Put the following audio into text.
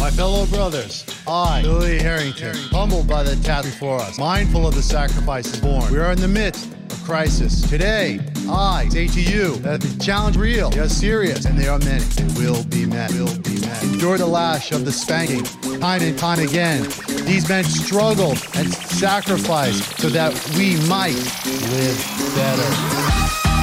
My fellow brothers, I, Billy Harrington, humbled by the task before us, mindful of the sacrifices born. We are in the midst of crisis. Today, I say to you that the challenge is real, they are serious, and they are many. They will be met. Endure the lash of the spanking, time and time again. These men struggled and sacrificed so that we might live better.